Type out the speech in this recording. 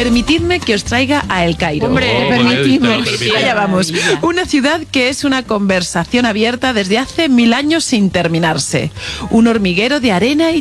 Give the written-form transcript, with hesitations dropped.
permitidme que os traiga a El Cairo. Hombre, permitimos. permite. Allá vamos. Una ciudad que es una conversación abierta desde hace 1000 años sin terminarse. Un hormiguero de arena y